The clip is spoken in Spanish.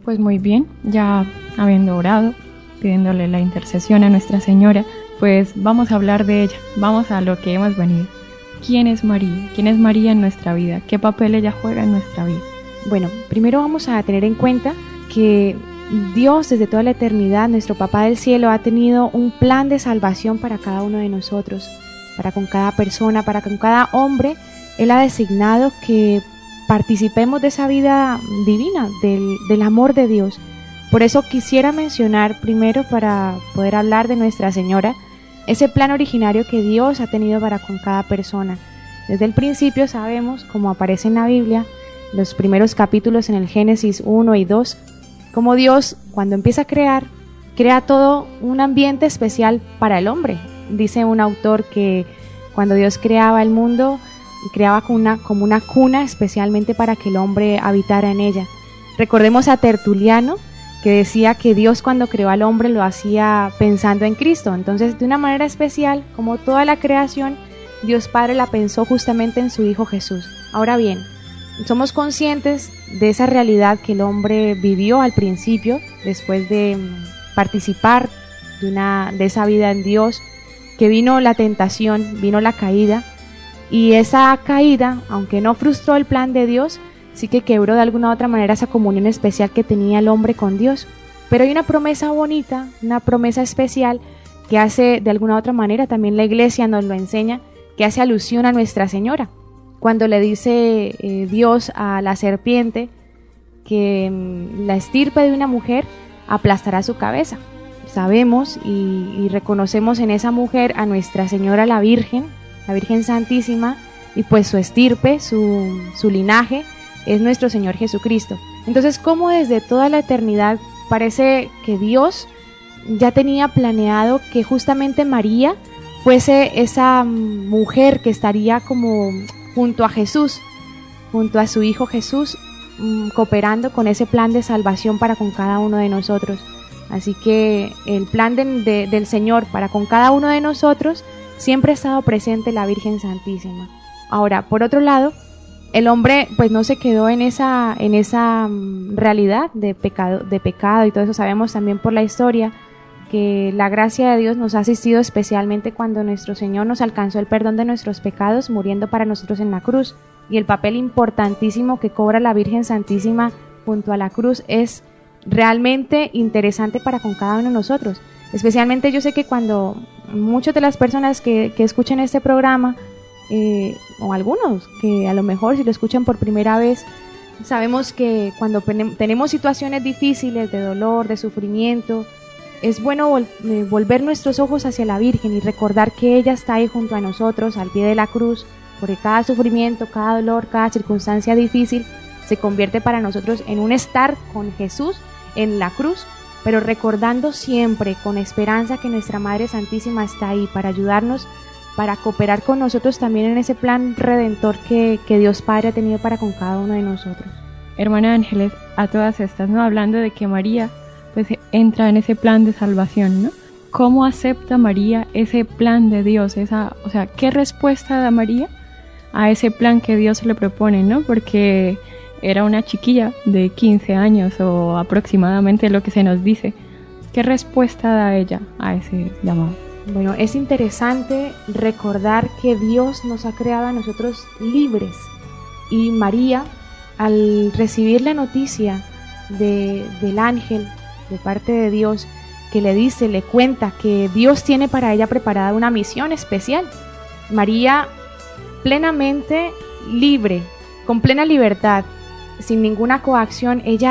Pues muy bien, ya habiendo orado, pidiéndole la intercesión a Nuestra Señora, pues vamos a hablar de ella, vamos a lo que hemos venido. ¿Quién es María? ¿Quién es María en nuestra vida? ¿Qué papel ella juega en nuestra vida? Bueno, primero vamos a tener en cuenta que Dios desde toda la eternidad, nuestro Papá del Cielo, ha tenido un plan de salvación para cada uno de nosotros, para con cada persona, para con cada hombre. Él ha designado que participemos de esa vida divina, del amor de Dios. Por eso quisiera mencionar primero, para poder hablar de Nuestra Señora, ese plan originario que Dios ha tenido para con cada persona. Desde el principio sabemos, como aparece en la Biblia, los primeros capítulos en el Génesis 1 y 2, como Dios, cuando empieza a crear, crea todo un ambiente especial para el hombre. Dice un autor que cuando Dios creaba el mundo, creaba como una cuna especialmente para que el hombre habitara en ella. Recordemos a Tertuliano, que decía que Dios cuando creó al hombre lo hacía pensando en Cristo. Entonces, de una manera especial, como toda la creación, Dios Padre la pensó justamente en su Hijo Jesús. Ahora bien, somos conscientes de esa realidad que el hombre vivió al principio, después de participar de esa vida en Dios, que vino la tentación, vino la caída, y esa caída, aunque no frustró el plan de Dios, sí que quebró de alguna u otra manera esa comunión especial que tenía el hombre con Dios. Pero hay una promesa bonita, una promesa especial que hace de alguna u otra manera, también la Iglesia nos lo enseña, que hace alusión a Nuestra Señora. Cuando le dice Dios a la serpiente que la estirpe de una mujer aplastará su cabeza. Sabemos y reconocemos en esa mujer a Nuestra Señora la Virgen Santísima, y pues su estirpe, su linaje es nuestro Señor Jesucristo. Entonces, como desde toda la eternidad parece que Dios ya tenía planeado que justamente María fuese esa mujer que estaría como junto a Jesús, junto a su Hijo Jesús, cooperando con ese plan de salvación para con cada uno de nosotros. Así que el plan del Señor para con cada uno de nosotros siempre ha estado presente la Virgen Santísima. Ahora, por otro lado, el hombre pues no se quedó en esa realidad de pecado y todo eso. Sabemos también por la historia que la gracia de Dios nos ha asistido especialmente cuando nuestro Señor nos alcanzó el perdón de nuestros pecados muriendo para nosotros en la cruz. Y el papel importantísimo que cobra la Virgen Santísima junto a la cruz es realmente interesante para con cada uno de nosotros. Especialmente yo sé que cuando muchas de las personas que escuchan este programa, o algunos que a lo mejor si lo escuchan por primera vez, sabemos que cuando tenemos situaciones difíciles de dolor, de sufrimiento, es bueno volver nuestros ojos hacia la Virgen y recordar que ella está ahí junto a nosotros al pie de la cruz, porque cada sufrimiento, cada dolor, cada circunstancia difícil se convierte para nosotros en un estar con Jesús en la cruz, pero recordando siempre con esperanza que nuestra Madre Santísima está ahí para ayudarnos, para cooperar con nosotros también en ese plan redentor que Dios Padre ha tenido para con cada uno de nosotros. Hermana Ángeles, a todas estas, ¿no? Hablando de que María pues entra en ese plan de salvación, ¿no? ¿Cómo acepta María ese plan de Dios? ¿Qué respuesta da María a ese plan que Dios le propone, ¿no? Porque era una chiquilla de 15 años o aproximadamente lo que se nos dice. ¿Qué respuesta da ella a ese llamado? Bueno, es interesante recordar que Dios nos ha creado a nosotros libres, y María, al recibir la noticia del ángel de parte de Dios, que le cuenta que Dios tiene para ella preparada una misión especial, María plenamente libre, con plena libertad, sin ninguna coacción, ella